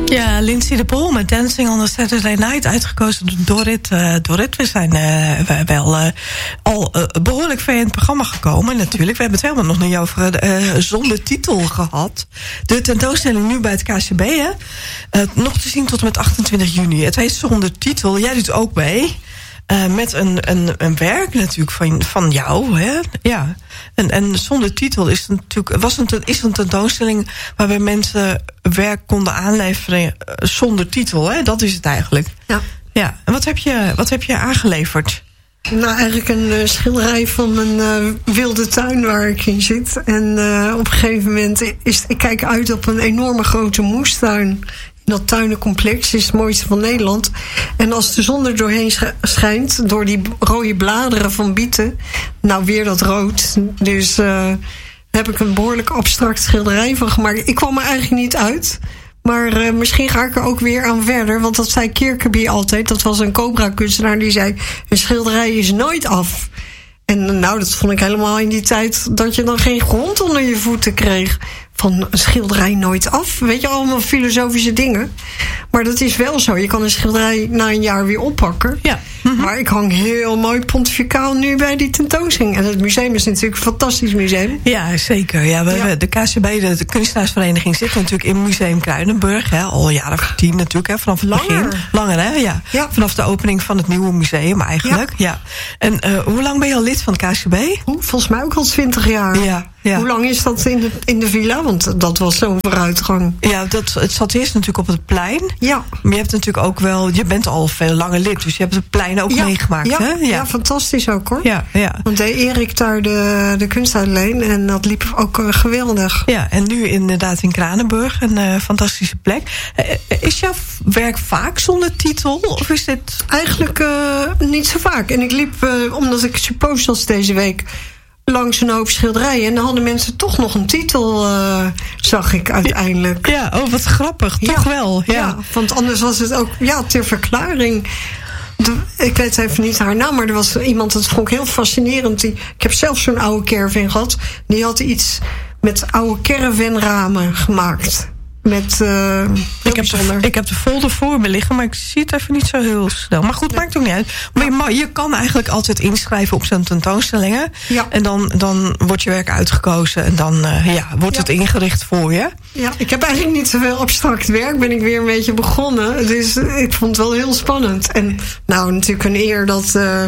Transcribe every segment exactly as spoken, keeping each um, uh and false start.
Ja, Lindsay de Poel met Dancing on a Saturday Night, uitgekozen door Dorrit. Uh, Dorrit, we zijn uh, wel uh, al uh, behoorlijk ver in het programma gekomen natuurlijk. We hebben het helemaal nog niet over uh, zonder titel gehad. De tentoonstelling nu bij het K C B, hè? Uh, nog te zien tot en met achtentwintig juni. Het heet Zonder Titel, jij doet ook mee. Uh, met een, een, een werk natuurlijk van, van jou. Hè? Ja. En, en Zonder Titel is natuurlijk, was een, is een tentoonstelling waarbij mensen werk konden aanleveren uh, zonder titel. Hè? Dat is het eigenlijk. Ja. Ja. En wat heb je, wat heb je aangeleverd? Nou, eigenlijk een uh, schilderij van mijn uh, wilde tuin waar ik in zit. En uh, op een gegeven moment is ik kijk uit op een enorme grote moestuin. Dat tuinencomplex is het mooiste van Nederland. En als de zon er doorheen schijnt, door die rode bladeren van bieten, nou weer dat rood. Dus uh, heb ik een behoorlijk abstract schilderij van gemaakt. Ik kwam er eigenlijk niet uit. Maar uh, misschien ga ik er ook weer aan verder. Want dat zei Kirkeby altijd. Dat was een Cobra-kunstenaar die zei, een schilderij is nooit af. En nou, dat vond ik helemaal in die tijd dat je dan geen grond onder je voeten kreeg. Van een schilderij nooit af. Weet je, allemaal filosofische dingen. Maar dat is wel zo. Je kan een schilderij na een jaar weer oppakken. Ja. Mm-hmm. Maar ik hang heel mooi pontificaal nu bij die tentoonstelling. En het museum is natuurlijk een fantastisch museum. Ja, zeker. Ja, we, ja. De K C B, de, de kunstenaarsvereniging, zit natuurlijk in Museum Kruinenburg. Hè, al jaren of tien natuurlijk, hè, vanaf het Langer. begin. Langer, hè? Ja. ja. Vanaf de opening van het nieuwe museum eigenlijk. Ja. ja. En uh, hoe lang ben je al lid van het K C B? Oeh, volgens mij ook al twintig jaar. Ja. Ja. Hoe lang is dat in de, in de villa? Want dat was zo'n vooruitgang. Ja, dat, het zat eerst natuurlijk op het plein. Ja. Maar je hebt natuurlijk ook wel, je bent al veel langer lid, dus je hebt het plein ook ja. meegemaakt. Ja. Hè? Ja. ja, fantastisch ook hoor. Ja, ja. Want deed Erik daar de, de kunstuitleen en dat liep ook uh, geweldig. Ja, en nu inderdaad in Kranenburg, een uh, fantastische plek. Uh, is jouw werk vaak zonder titel? Of is dit... Eigenlijk uh, niet zo vaak. En ik liep, uh, omdat ik suppose was deze week, langs een hoop schilderijen. En dan hadden mensen toch nog een titel, uh, zag ik uiteindelijk. Ja, oh wat grappig. Toch ja. wel. Ja. ja, want anders was het ook, ja, ter verklaring. De, ik weet even niet haar naam, maar er was iemand, dat vond ik heel fascinerend. Die, ik heb zelf zo'n oude caravan gehad. Die had iets met oude caravanramen gemaakt. Met, uh, ik, heb de, ik heb de folder voor me liggen, maar ik zie het even niet zo heel snel. Maar goed, ja. maakt ook niet uit. Maar ja. je, je kan eigenlijk altijd inschrijven op zo'n tentoonstellingen. Ja. En dan, dan wordt je werk uitgekozen en dan uh, ja, wordt ja. het ingericht voor je. Ja, ik heb eigenlijk niet zoveel abstract werk. Ben ik weer een beetje begonnen. Dus ik vond het wel heel spannend. En nou, natuurlijk een eer dat... Uh,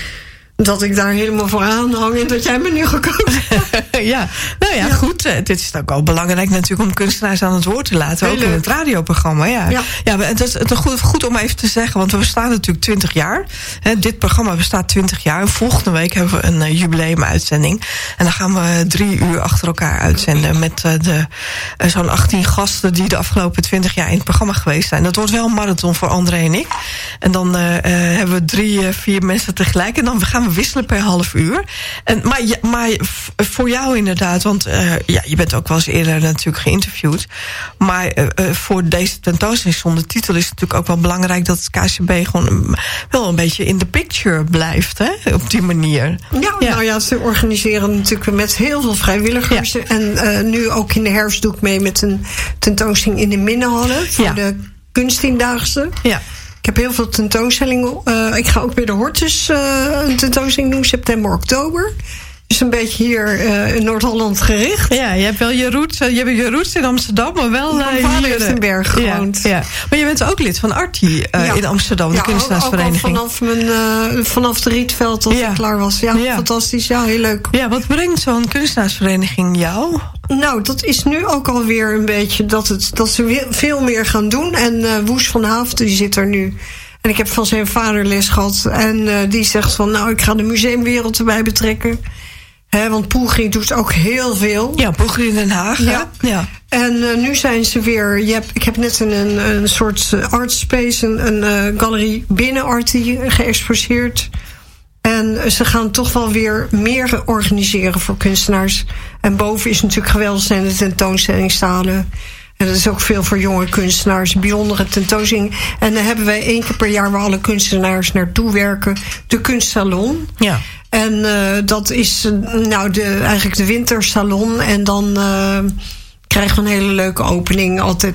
dat ik daar helemaal voor aanhang en dat jij me nu gekozen hebt. ja, nou ja, ja. goed. Uh, dit is ook wel belangrijk natuurlijk om kunstenaars aan het woord te laten. Heel ook leuk. In het radioprogramma, ja. Ja, ja het is, het is goed, goed om even te zeggen, want we bestaan natuurlijk twintig jaar. Hè, dit programma bestaat twintig jaar. En volgende week hebben we een uh, jubileumuitzending. En dan gaan we drie uur achter elkaar uitzenden met uh, de uh, zo'n achttien gasten die de afgelopen twintig jaar in het programma geweest zijn. Dat wordt wel een marathon voor André en ik. En dan uh, uh, hebben we drie, uh, vier mensen tegelijk. En dan gaan we we wisselen per half uur. En, maar, maar voor jou inderdaad, want uh, ja, je bent ook wel eens eerder natuurlijk geïnterviewd. Maar uh, voor deze tentoonstelling zonder titel is het natuurlijk ook wel belangrijk dat het K C B gewoon wel een beetje in de picture blijft, hè? Op die manier. Ja, ja. nou ja, ze organiseren natuurlijk met heel veel vrijwilligers. Ja. En uh, nu ook in de herfst doe ik mee met een tentoonstelling in de Minnenhallen voor ja. de kunsttiendaagse. Ja. Ik heb heel veel tentoonstellingen. Uh, ik ga ook weer de Hortus uh, een tentoonstelling doen, september, oktober. Dus een beetje hier uh, in Noord-Holland gericht. Ja, je hebt wel je roots, je hebt je roots in Amsterdam, maar wel uh, Mijn vader heeft in Berg gewoond. Ja, ja. Maar je bent ook lid van Arti uh, ja. in Amsterdam, de ja, kunstenaarsvereniging. Ook al vanaf, mijn, uh, vanaf de Rietveld tot ja. ik klaar was. Ja, ja, fantastisch. Ja, heel leuk. Ja, wat brengt zo'n kunstenaarsvereniging jou? Nou, dat is nu ook alweer een beetje dat, het, dat ze weer veel meer gaan doen. En uh, Woes van Haafd, die zit er nu. En ik heb van zijn vader les gehad. En uh, die zegt van, nou, ik ga de museumwereld erbij betrekken. He, want Poelgrie doet ook heel veel. Ja, Poelgrie in Den Haag. Ja. ja. En uh, nu zijn ze weer... Je hebt, ik heb net een, een, een soort art space, een, een uh, galerie binnen Arti geëxposeerd. En ze gaan toch wel weer meer organiseren voor kunstenaars. En boven is natuurlijk geweldig zijn de tentoonstellingszalen. En dat is ook veel voor jonge kunstenaars, een bijzondere tentoonstelling. En dan hebben wij één keer per jaar waar alle kunstenaars naartoe werken, de kunstsalon. Ja. En uh, dat is nou de, eigenlijk de wintersalon. En dan uh, krijgen we een hele leuke opening. Altijd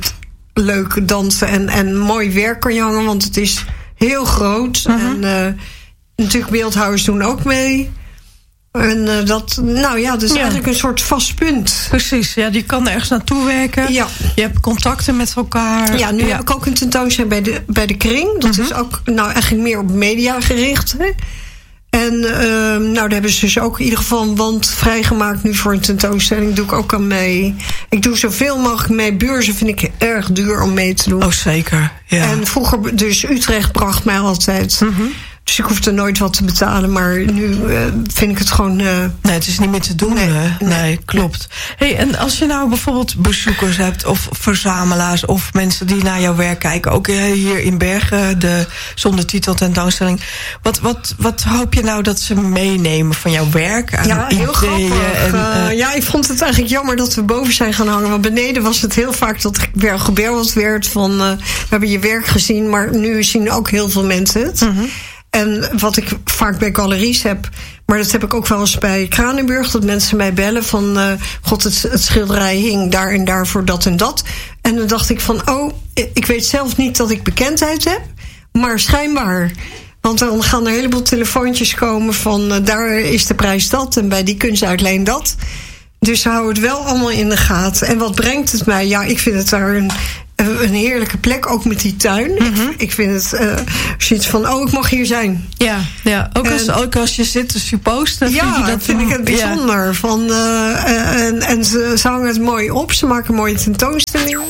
leuk dansen en, en mooi werk kan je hangen. Want het is heel groot. Uh-huh. En uh, natuurlijk beeldhouwers doen ook mee. En uh, dat, nou ja, dat is ja. eigenlijk een soort vast punt. Precies, ja, die kan ergens naartoe werken. Ja. Je hebt contacten met elkaar. Ja, nu ja. heb ik ook een tentoonstelling bij de, bij de Kring. Dat uh-huh. is ook nou eigenlijk meer op media gericht. Hè? En uh, nou, daar hebben ze dus ook in ieder geval een wand vrijgemaakt nu voor een tentoonstelling. Doe ik ook aan mee. Ik doe zoveel mogelijk mee. Beurzen vind ik erg duur om mee te doen. Oh, zeker. Ja. En vroeger, dus Utrecht bracht mij altijd. Uh-huh. Dus ik hoefde nooit wat te betalen. Maar nu uh, vind ik het gewoon... Uh... Nee, het is niet meer te doen. Nee, nee, nee klopt. Hey, en als je nou bijvoorbeeld bezoekers hebt... of verzamelaars of mensen die naar jouw werk kijken... ook hier in Bergen, de zonder titel tentoonstelling... Wat, wat, wat hoop je nou dat ze meenemen van jouw werk? Aan ja, heel grappig. En, uh... Uh, ja, ik vond het eigenlijk jammer dat we boven zijn gaan hangen. Want beneden was het heel vaak dat ik weer gebeld werd van... Uh, we hebben je werk gezien, maar nu zien ook heel veel mensen het. Uh-huh. En wat ik vaak bij galeries heb... maar dat heb ik ook wel eens bij Kranenburg... dat mensen mij bellen van... Uh, god, het, het schilderij hing daar en daar voor dat en dat. En dan dacht ik van... oh, ik weet zelf niet dat ik bekendheid heb... maar schijnbaar. Want dan gaan er een heleboel telefoontjes komen van... Uh, daar is de prijs dat en bij die kunstuitleen dat. Dus hou het wel allemaal in de gaten. En wat brengt het mij? Ja, ik vind het daar een... een heerlijke plek, ook met die tuin. Mm-hmm. Ik, ik vind het uh, zoiets van, oh, ik mag hier zijn. Ja, ja. Ook, als, en, ook als je zit te supposten. Ja, vind je dat vind ik het bijzonder. Ja. Van, uh, en, en ze, ze hangen het mooi op. Ze maken mooie tentoonstellingen.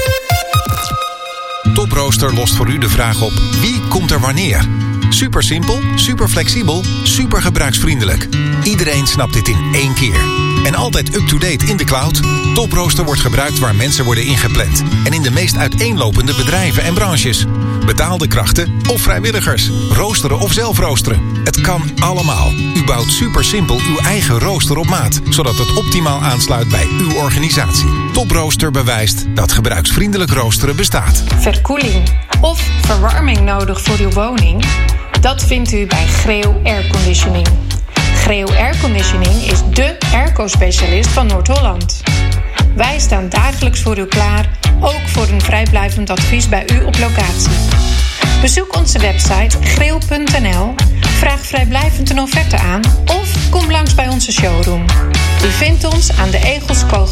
Toprooster lost voor u de vraag op, wie komt er wanneer? Super simpel, super flexibel, super gebruiksvriendelijk. Iedereen snapt dit in één keer. En altijd up-to-date in de cloud. Toprooster wordt gebruikt waar mensen worden ingepland. En in de meest uiteenlopende bedrijven en branches. Betaalde krachten of vrijwilligers. Roosteren of zelf roosteren. Het kan allemaal. U bouwt super simpel uw eigen rooster op maat. Zodat het optimaal aansluit bij uw organisatie. Toprooster bewijst dat gebruiksvriendelijk roosteren bestaat. Verkoeling of verwarming nodig voor uw woning? Dat vindt u bij Greeuw Airconditioning. Greeuw Airconditioning is dé airco-specialist van Noord-Holland. Wij staan dagelijks voor u klaar, ook voor een vrijblijvend advies bij u op locatie. Bezoek onze website greeuw punt n l, vraag vrijblijvend een offerte aan of kom langs bij onze showroom. U vindt ons aan de Egelskogel